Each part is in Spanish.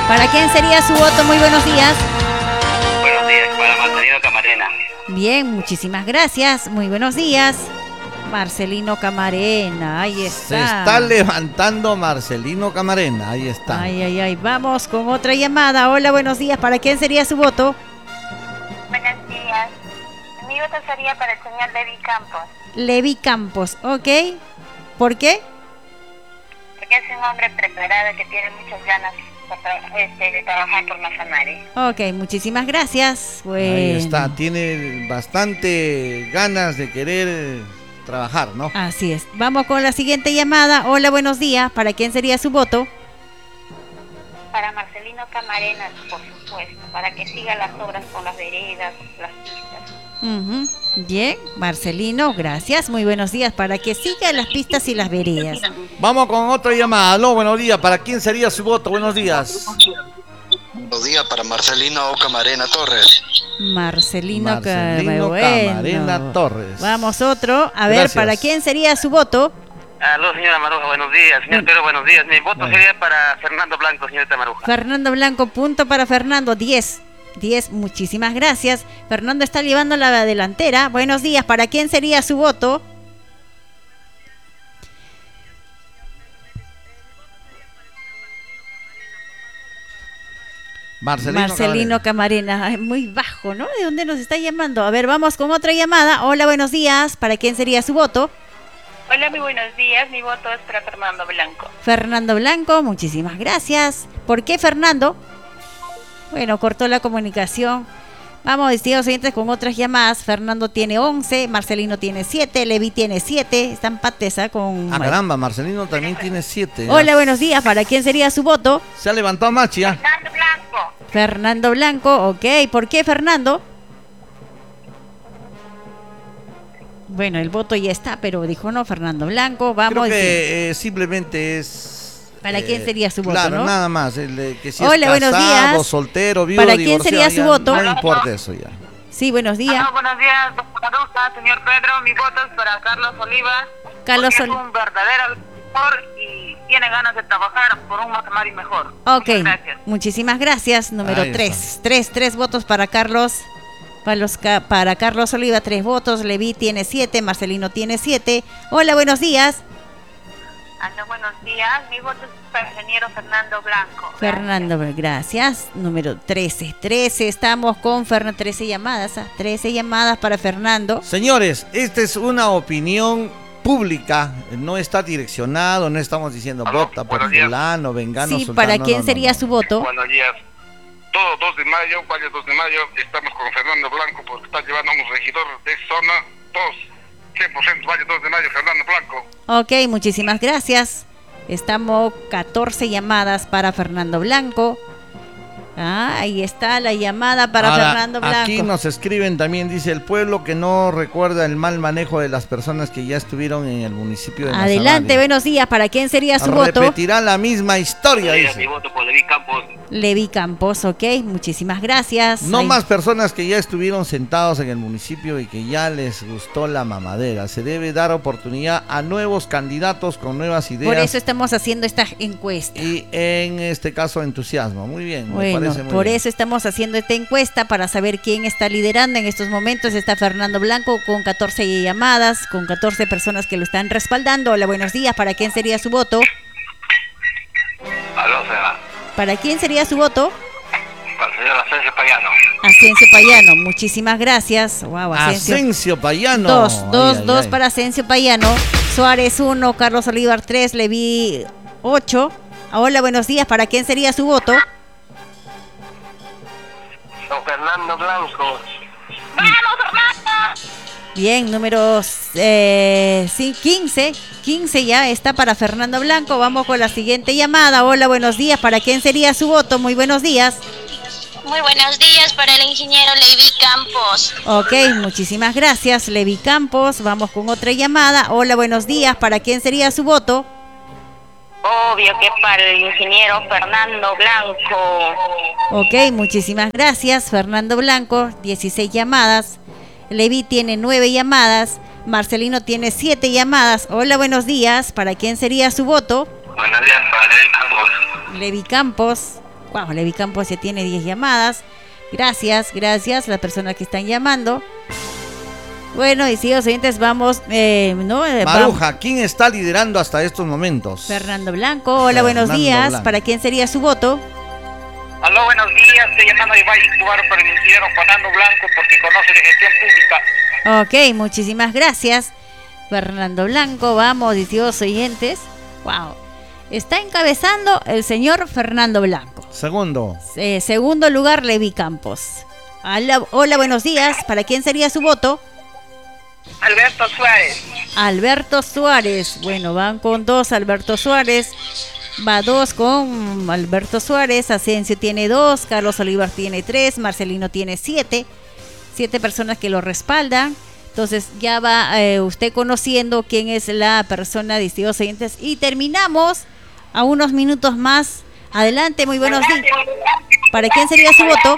¿Para quién sería su voto? Muy buenos días. Buenos días, para Marcelino Camarena. Bien, muchísimas gracias. Muy buenos días. Marcelino Camarena, ahí está. Se está levantando Marcelino Camarena, ahí está. Ay. Vamos con otra llamada. Hola, buenos días. ¿Para quién sería su voto? Buenos días. Mi voto sería para el señor Levi Campos. Levi Campos, ok. ¿Por qué? Porque es un hombre preparado que tiene muchas ganas de trabajar por Mazanare. Ok, muchísimas gracias. Bueno. Ahí está, tiene bastante ganas de querer trabajar, ¿no? Así es. Vamos con la siguiente llamada. Hola, buenos días. ¿Para quién sería su voto? Para Marcelino Camarena, por supuesto, para que siga las obras con las veredas, las pistas. Bien, Marcelino, gracias. Muy buenos días. Para que siga las pistas y las veredas. Vamos con otra llamada. No, buenos días. ¿Para quién sería su voto? Buenos días. Buenos días para Marcelino Camarena Torres. Marcelino Camarena Torres. Vamos otro. A ver, Gracias. ¿para quién sería su voto? Aló, señora Maruja, buenos días. Señor Pedro, buenos días. Mi voto sería para Fernando Blanco, señorita Maruja. Fernando Blanco, punto para Fernando, 10, muchísimas gracias. Fernando está llevando la delantera. Buenos días, ¿para quién sería su voto? Marcelino Camarena. Ay, muy bajo, ¿no? ¿De dónde nos está llamando? A ver, vamos con otra llamada. Hola, buenos días, ¿para quién sería su voto? Hola, muy buenos días. Mi voto es para Fernando Blanco. Fernando Blanco, muchísimas gracias. ¿Por qué Fernando? Bueno, cortó la comunicación. Vamos, estimados oyentes, con otras llamadas. Fernando tiene 11, Marcelino tiene 7, Levi tiene 7. Está empates con... Ah, caramba, Marcelino también tiene 7. Hola, buenos días. ¿Para quién sería su voto? Se ha levantado Machi, ¿ya? Fernando Blanco. Fernando Blanco, ok. ¿Por qué Fernando? Bueno, el voto ya está, pero dijo no, Fernando Blanco. Vamos. Creo que simplemente es... ¿Para quién sería su voto, claro, no? nada más. Que si Hola, es buenos casado, días. soltero, viudo, ¿Para quién sería su voto? No importa eso ya. Sí, buenos días. Hola, buenos días, doctora Maruja, señor Pedro. Mi voto es para Carlos Oliva. Carlos porque es un verdadero agricultor y tiene ganas de trabajar por un Mazanare mejor. Ok, Muchas gracias. muchísimas gracias. Número Ahí 3. Tres votos para Carlos. Para Carlos Oliva, 3 votos. Levi tiene 7, Marcelino tiene 7. Hola, buenos días. Hola, buenos días. Mi voto es para el ingeniero Fernando Blanco. Fernando, gracias. Número 13. Estamos con Fernando. 13 llamadas. 13 llamadas para Fernando. Señores, esta es una opinión pública, no está direccionado, no estamos diciendo Aló, vota por buenos días. fulano, vengano, Sí, sultano, ¿para no, quién no, sería no. su voto? Buenos días. Todo 2 de mayo, varios 2 de mayo, estamos con Fernando Blanco porque está llevando a un regidor de zona 100% varios 2 de mayo, Fernando Blanco. Ok, muchísimas gracias. Estamos 14 llamadas para Fernando Blanco. Ahí está la llamada para Ahora, Fernando Blanco. aquí nos escriben también, dice el pueblo que no recuerda el mal manejo de las personas que ya estuvieron en el municipio de Adelante, Mazanare. buenos días. ¿Para quién sería su voto? Repetirá la misma historia, Mi dice. voto por Levi Campos. Levi Campos, ok, muchísimas gracias. No Ahí- más personas que ya estuvieron sentados en el municipio y que ya les gustó la mamadera. Se debe dar oportunidad a nuevos candidatos con nuevas ideas. Por eso estamos haciendo esta encuesta. Y en este caso entusiasmo. Muy bien, me Bueno, parece muy por bien. eso estamos haciendo esta encuesta para saber quién está liderando en estos momentos. Está Fernando Blanco con 14 llamadas, con 14 personas que lo están respaldando. Hola, buenos días. ¿Para quién sería su voto? Aló, señora. ¿Para quién sería su voto? Para el señor Asensio Payano. Asensio Payano, muchísimas gracias. Wow, Asensio Payano. Dos Ay. para Asensio Payano. Suárez 1, Carlos Olivar 3, Levi 8. Hola, buenos días. ¿Para quién sería su voto? Don Fernando Blanco. Bien, números 15 ya está para Fernando Blanco. Vamos con la siguiente llamada. Hola, buenos días. ¿Para quién sería su voto? Muy buenos días. Muy buenos días para el ingeniero Levi Campos. Ok, muchísimas gracias, Levi Campos. Vamos con otra llamada. Hola, buenos días. ¿Para quién sería su voto? Obvio que para el ingeniero Fernando Blanco. Ok, muchísimas gracias, Fernando Blanco. 16 llamadas. Levi tiene 9 llamadas. Marcelino tiene 7 llamadas. Hola, buenos días. ¿Para quién sería su voto? Buenos días para Levi Campos. Levi Campos. Wow, Levi Campos ya tiene 10 llamadas. Gracias, las personas que están llamando. Bueno, y estimados oyentes, vamos, Maruja, ¿quién está liderando hasta estos momentos? Fernando Blanco. Hola, buenos días. Blanco. ¿Para quién sería su voto? Aló, buenos días. Estoy llamando a Ibai Escobar para el ingeniero Fernando Blanco porque conoce de gestión pública. Ok, muchísimas gracias. Fernando Blanco, vamos, estimados oyentes. Wow. Está encabezando el señor Fernando Blanco. Segundo. Segundo lugar, Levi Campos. Hola, buenos días. ¿Para quién sería su voto? Alberto Suárez. Alberto Suárez. Bueno, van con 2 Alberto Suárez. Va 2 con Alberto Suárez. Asensio tiene 2. Carlos Olivar tiene 3. Marcelino tiene 7. 7 personas que lo respaldan. Entonces ya va usted conociendo quién es la persona de estimados oyentes. Y terminamos a unos minutos más. Adelante, muy buenos días. ¿Para quién sería su voto?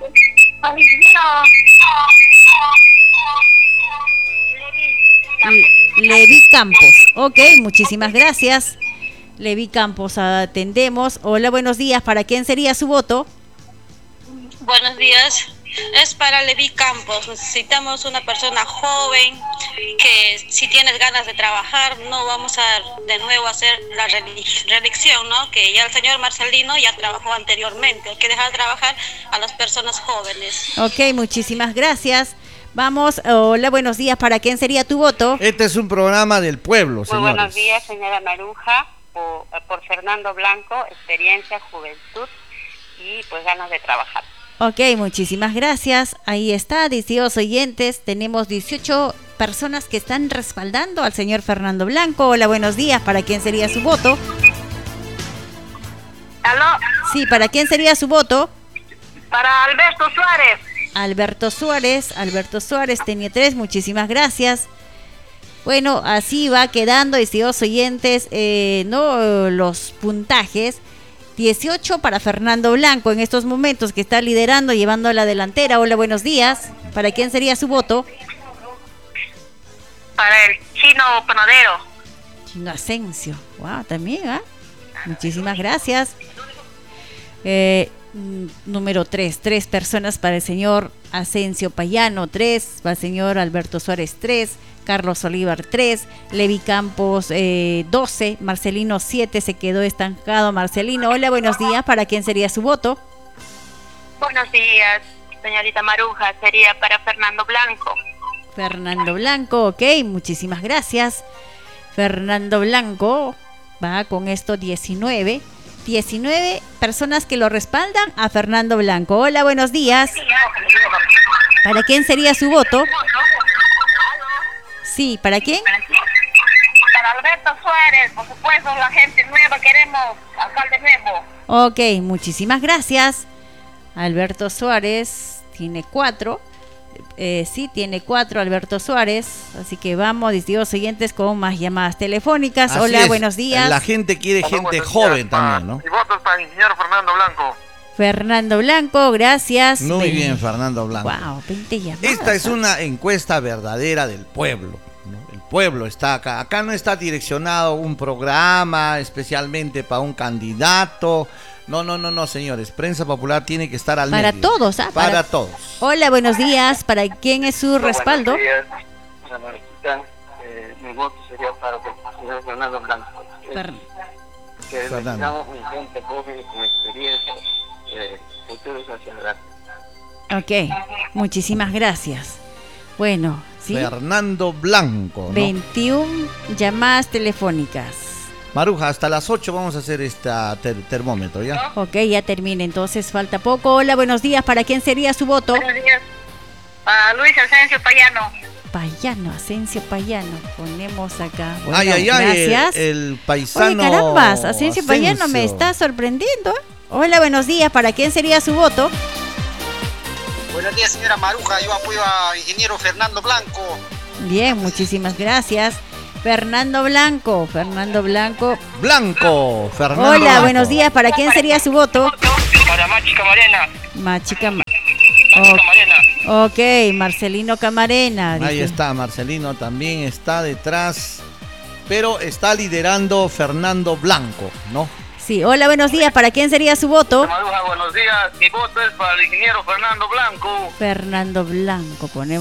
Levi Campos. Ok, muchísimas gracias. Levi Campos, atendemos. Hola, buenos días. ¿Para quién sería su voto? Buenos días. Es para Levi Campos. Necesitamos una persona joven que si tienes ganas de trabajar, no vamos a de nuevo hacer la reelección, ¿no? Que ya el señor Marcelino ya trabajó anteriormente. Hay que dejar trabajar a las personas jóvenes. Ok, muchísimas gracias. Vamos, hola, buenos días. ¿Para quién sería tu voto? Este es un programa del pueblo, señores. Muy buenos días, señora Maruja, por Fernando Blanco, experiencia, juventud y pues ganas de trabajar. Ok, muchísimas gracias. Ahí está, estimados oyentes. Tenemos 18 personas que están respaldando al señor Fernando Blanco. Hola, buenos días. ¿Para quién sería su voto? ¿Aló? Sí, ¿para quién sería su voto? Para Alberto Suárez. Alberto Suárez tenía 3, muchísimas gracias. Bueno, así va quedando, estimados oyentes, los puntajes. 18 para Fernando Blanco en estos momentos, que está liderando, llevando a la delantera. Hola, buenos días. ¿Para quién sería su voto? Para el Chino Panadero. Chino Asensio. Wow, también, ¿ah? Muchísimas gracias. Número 3, 3 personas para el señor Asensio Payano, 3, para el señor Alberto Suárez, 3, Carlos Olivar, 3, Levi Campos, 12, Marcelino, 7, se quedó estancado Marcelino. Hola, buenos días. ¿Para quién sería su voto? Buenos días, señorita Maruja, sería para Fernando Blanco. Fernando Blanco, ok, muchísimas gracias. Fernando Blanco va con esto 19 personas que lo respaldan a Fernando Blanco. Hola, buenos días. ¿Para quién sería su voto? Sí, ¿para quién? Para Alberto Suárez, por supuesto, la gente nueva, queremos alcalde nuevo. Ok, muchísimas gracias. Alberto Suárez tiene 4. Sí, tiene 4 Alberto Suárez. Así que vamos, distintos siguientes con más llamadas telefónicas. Así hola, es. buenos días. La gente quiere gente joven también, ¿no? Mi voto es para el ingeniero Fernando Blanco. Fernando Blanco, gracias. Muy bien, Fernando Blanco. Wow, 20 llamadas. Esta es una encuesta verdadera del pueblo, ¿no? El pueblo está acá. Acá no está direccionado un programa especialmente para un candidato. No, señores. Prensa Popular tiene que estar al para medio. Todos, ¿ah? Para todos. Hola, buenos días. ¿Para quién es su respaldo? Buenos días, señora Marquita. Mi voto sería para el señor Fernando Blanco. Que necesitamos gente joven con experiencia, futuros hacia adelante. Ok, muchísimas gracias. Bueno, ¿sí? Fernando Blanco, ¿no? 21 llamadas telefónicas. Maruja, hasta las 8 vamos a hacer este termómetro, ¿ya? Ok, ya termina, entonces falta poco. Hola, buenos días. ¿Para quién sería su voto? Buenos días. Para Luis Asensio Payano. Payano, Asensio Payano. Ponemos acá. Bueno, Ay, gracias. el paisano. Oye, carambas, Asensio Payano me está sorprendiendo. Hola, buenos días. ¿Para quién sería su voto? Buenos días, señora Maruja. Yo apoyo a ingeniero Fernando Blanco. Bien, muchísimas gracias. Fernando Blanco. Fernando. Hola, Blanco. buenos días. ¿Para quién sería su voto? Para Machi Camarena. Machi Camarena. Ok, Marcelino Camarena. Ahí Dije. está, Marcelino también está detrás, pero está liderando Fernando Blanco, ¿no? Sí, hola, buenos días. ¿Para quién sería su voto? Maruja, buenos días. Mi voto es para el ingeniero Fernando Blanco. Fernando Blanco, ponemos.